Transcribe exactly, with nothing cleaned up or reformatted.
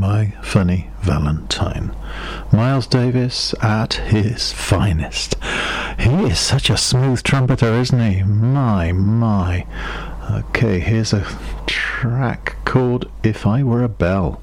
My Funny Valentine. Miles Davis at his finest. He is such a smooth trumpeter, isn't he? My, my. Okay, here's a track called If I Were a Bell.